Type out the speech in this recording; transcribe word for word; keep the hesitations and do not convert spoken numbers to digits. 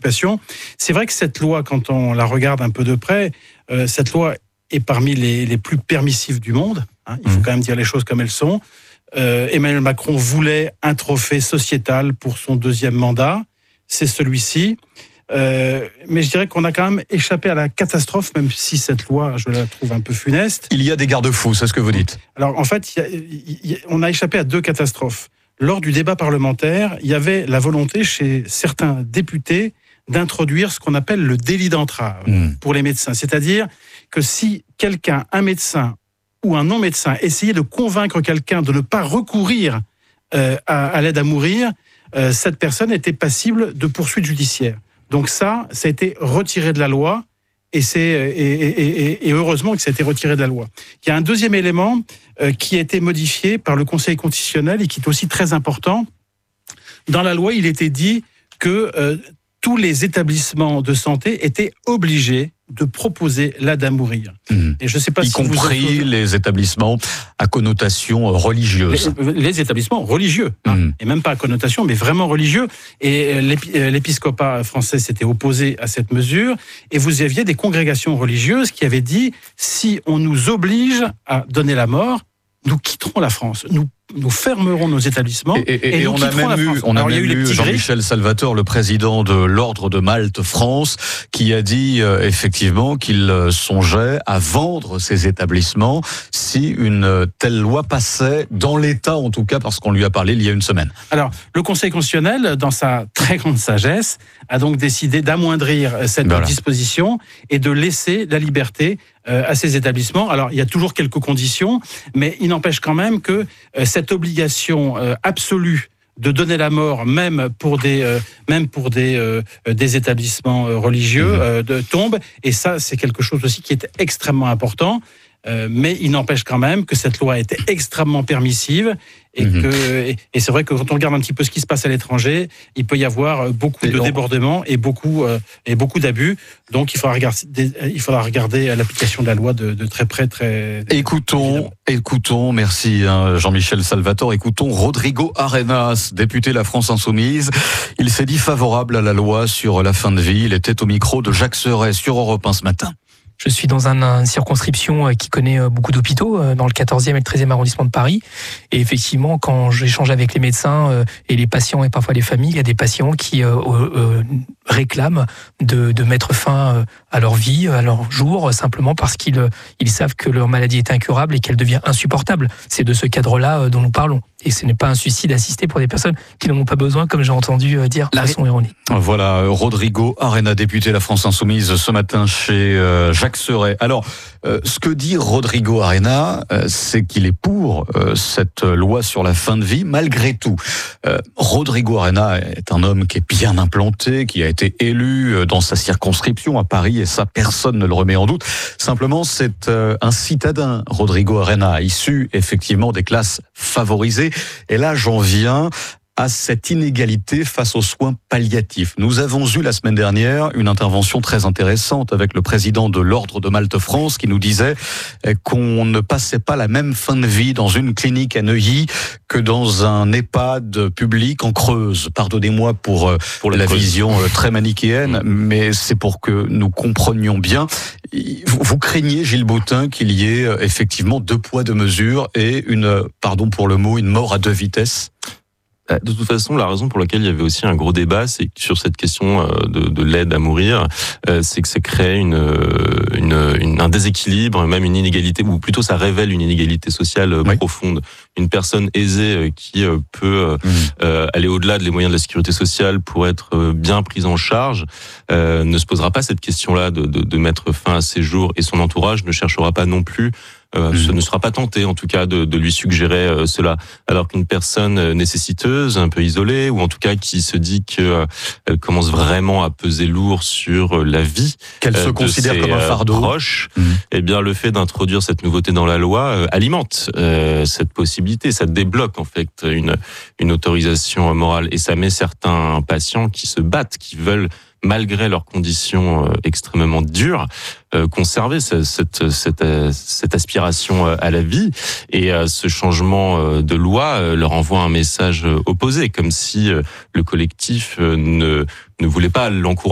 préoccupation. C'est vrai que cette loi, quand on la regarde un peu de près, euh, cette loi est parmi les, les plus permissives du monde. Hein, il faut mmh. quand même dire les choses comme elles sont. Euh, Emmanuel Macron voulait un trophée sociétal pour son deuxième mandat. C'est celui-ci. Euh, mais je dirais qu'on a quand même échappé à la catastrophe, même si cette loi, je la trouve un peu funeste. Il y a des garde-fous, c'est ce que vous dites. Alors en fait, il y a, il y a, on a échappé à deux catastrophes. Lors du débat parlementaire, il y avait la volonté chez certains députés d'introduire ce qu'on appelle le délit d'entrave mmh. pour les médecins. C'est-à-dire que si quelqu'un, un médecin ou un non-médecin, essayait de convaincre quelqu'un de ne pas recourir euh, à, à l'aide à mourir, euh, cette personne était passible de poursuites judiciaires. Donc ça, ça a été retiré de la loi, et, c'est, et, et, et heureusement que ça a été retiré de la loi. Il y a un deuxième élément euh, qui a été modifié par le Conseil constitutionnel et qui est aussi très important. Dans la loi, il était dit que euh, tous les établissements de santé étaient obligés de proposer l'aide à mourir. Mmh. Et je sais pas y si compris vous... les établissements à connotation religieuse. Les, les établissements religieux, mmh. hein, et même pas à connotation, mais vraiment religieux. Et l'épiscopat français s'était opposé à cette mesure. Et vous aviez des congrégations religieuses qui avaient dit si on nous oblige à donner la mort, nous quitterons la France. Nous Nous fermerons nos établissements. Et, et, et, et on a même eu, on a Alors, même eu, eu Jean-Michel Salvatore, le président de l'Ordre de Malte France, qui a dit euh, effectivement qu'il euh, songeait à vendre ses établissements si une telle loi passait dans l'État, en tout cas, parce qu'on lui a parlé il y a une semaine. Alors, le Conseil constitutionnel, dans sa très grande sagesse, a donc décidé d'amoindrir cette voilà. disposition et de laisser la liberté euh, à ces établissements. Alors, il y a toujours quelques conditions, mais il n'empêche quand même que euh, cette obligation euh, absolue de donner la mort, même pour des, euh, même pour des, euh, des établissements euh, religieux, mmh. euh, de, tombe. Et ça, c'est quelque chose aussi qui est extrêmement important. Euh, mais il n'empêche quand même que cette loi était extrêmement permissive et mmh. que et, et c'est vrai que quand on regarde un petit peu ce qui se passe à l'étranger, il peut y avoir beaucoup et de on... débordements et beaucoup euh, et beaucoup d'abus. Donc il faudra regarder il faudra regarder l'application de la loi de, de très près, très. Écoutons, évidemment. écoutons, merci hein, Jean-Michel Salvatore. Écoutons Rodrigo Arenas, député La France Insoumise. Il s'est dit favorable à la loi sur la fin de vie. Il était au micro de Jacques Serret sur Europe un ce matin. Je suis dans un, une circonscription qui connaît beaucoup d'hôpitaux, dans le quatorzième et le treizième arrondissement de Paris. Et effectivement, quand j'échange avec les médecins et les patients et parfois les familles, il y a des patients qui euh, euh, réclament de, de mettre fin à leur vie, à leur jour, simplement parce qu'ils ils savent que leur maladie est incurable et qu'elle devient insupportable. C'est de ce cadre-là dont nous parlons. Et ce n'est pas un suicide assisté pour des personnes qui n'en ont pas besoin, comme j'ai entendu dire de façon ironique. Voilà, Rodrigo Arenas, député La France Insoumise, ce matin chez euh, Jacques Serret. Alors, euh, ce que dit Rodrigo Arenas, euh, c'est qu'il est pour euh, cette loi sur la fin de vie, malgré tout. Euh, Rodrigo Arenas est un homme qui est bien implanté, qui a été élu dans sa circonscription à Paris, et ça, personne ne le remet en doute. Simplement, c'est euh, un citadin, Rodrigo Arenas, issu effectivement des classes favorisées. Et là, j'en viens à cette inégalité face aux soins palliatifs. Nous avons eu la semaine dernière une intervention très intéressante avec le président de l'Ordre de Malte France qui nous disait qu'on ne passait pas la même fin de vie dans une clinique à Neuilly que dans un EHPAD public en Creuse. Pardonnez-moi pour, pour la Creuse. Vision très manichéenne, mais c'est pour que nous comprenions bien. Vous craignez, Gilles Bottin, qu'il y ait effectivement deux poids, deux mesures et une, pardon pour le mot, une mort à deux vitesses? De toute façon, la raison pour laquelle il y avait aussi un gros débat, c'est que sur cette question de, de l'aide à mourir, c'est que ça crée une, une, une, un déséquilibre, même une inégalité, ou plutôt ça révèle une inégalité sociale oui. profonde. Une personne aisée qui peut mmh. euh, aller au-delà des moyens de la sécurité sociale pour être bien prise en charge euh, ne se posera pas cette question-là de, de, de mettre fin à ses jours, et son entourage ne cherchera pas non plus Euh, mmh. Ce ne sera pas tenté, en tout cas, de, de lui suggérer euh, cela. Alors qu'une personne nécessiteuse, un peu isolée, ou en tout cas qui se dit qu'elle euh, commence vraiment à peser lourd sur la vie, qu'elle euh, se considère comme un fardeau, proches, mmh. eh bien, le fait d'introduire cette nouveauté dans la loi euh, alimente euh, cette possibilité. Ça débloque en fait une une autorisation morale, et ça met certains patients qui se battent, qui veulent, malgré leurs conditions extrêmement dures, euh, conserver cette, cette, cette, cette aspiration à la vie. Et euh, ce changement de loi euh, leur envoie un message opposé, comme si euh, le collectif euh, ne, ne voulait pas l'encourager.